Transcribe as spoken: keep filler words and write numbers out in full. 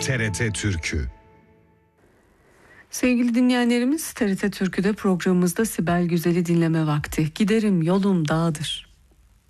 T R T Türkü. Sevgili dinleyenlerimiz, T R T Türkü'de programımızda Sibel Güzel'i dinleme vakti. Giderim yolum dağdır.